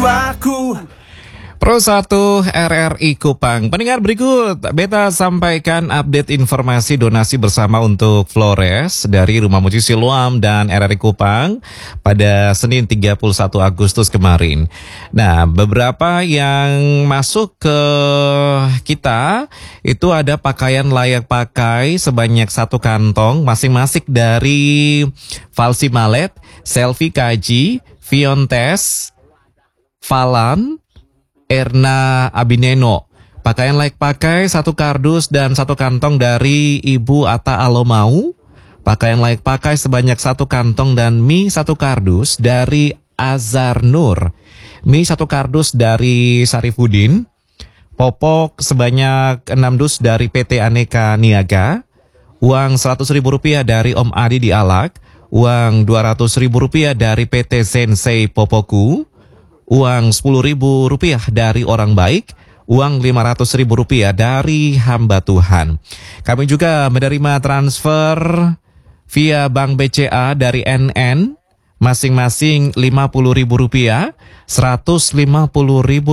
jiwaku. Pro 1 RRI Kupang. Pendengar, berikut beta sampaikan update informasi donasi bersama untuk Flores dari Rumah Musik Siloam dan RRI Kupang pada Senin 31 Agustus kemarin. Nah, beberapa yang masuk ke kita itu ada pakaian layak pakai sebanyak 1 kantong masing-masing dari Falsi Malet, Selfie Kaji, Fiontes, Falan, Erna Abineno. Pakaian layak pakai 1 kardus dan 1 kantong dari Ibu Ata Alomau. Pakaian layak pakai sebanyak 1 kantong dan mie 1 kardus dari Azhar Nur. Mie 1 kardus dari Sarifudin. Popok sebanyak 6 dus dari PT Aneka Niaga. Uang Rp100.000 dari Om Adi di Alak. Uang Rp200.000 dari PT Sensei Popoku. Uang Rp10.000 dari Orang Baik, uang Rp500.000 dari Hamba Tuhan. Kami juga menerima transfer via Bank BCA dari NN, masing-masing Rp50.000, Rp150.000,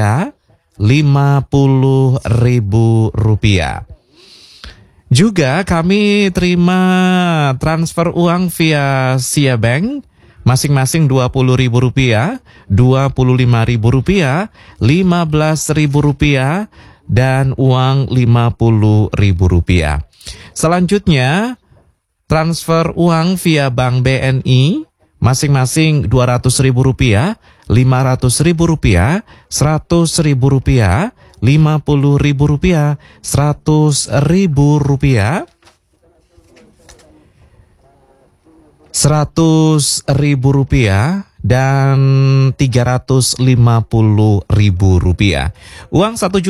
Rp50.000. Juga kami terima transfer uang via Sia Bank, masing-masing Rp20.000, Rp25.000, Rp15.000, dan uang Rp50.000. Selanjutnya, transfer uang via Bank BNI, masing-masing Rp200.000, Rp500.000, Rp100.000, Rp50.000, Rp100.000, Rp100.000 dan Rp350.000. Uang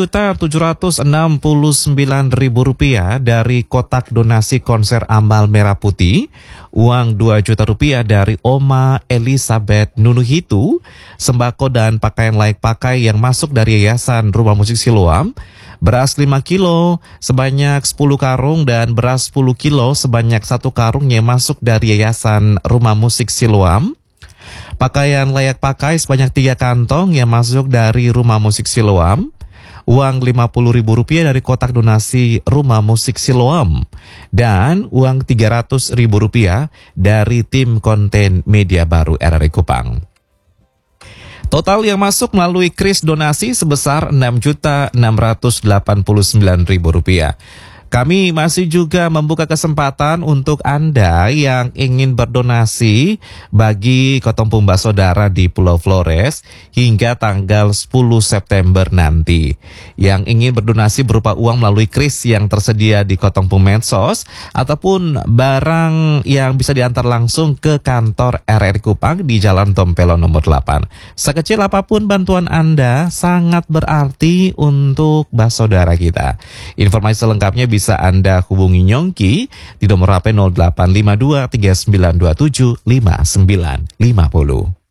Rp1.769.000 dari kotak donasi konser Amal Merah Putih. Uang Rp2 juta dari Oma Elizabeth Nunuhitu. Sembako dan pakaian layak pakai yang masuk dari Yayasan Rumah Musik Siloam. Beras 5 kilo sebanyak 10 karung dan beras 10 kilo sebanyak 1 karung yang masuk dari Yayasan Rumah Musik Siloam. Pakaian layak pakai sebanyak 3 kantong yang masuk dari Rumah Musik Siloam. Uang Rp50.000 dari kotak donasi Rumah Musik Siloam. Dan uang Rp300.000 dari tim konten media baru RRI Kupang. Total yang masuk melalui kris donasi sebesar Rp6.689.000. Kami masih juga membuka kesempatan untuk Anda yang ingin berdonasi bagi Ketumpung Basodara di Pulau Flores hingga tanggal 10 September nanti. Yang ingin berdonasi berupa uang melalui kris yang tersedia di Ketumpung Medsos ataupun barang yang bisa diantar langsung ke kantor RRI Kupang di Jalan Tompelo nomor 8. Sekecil apapun bantuan Anda sangat berarti untuk Basodara kita. Informasi selengkapnya bisa Anda hubungi Nyongki di nomor HP 0852 3927 5950.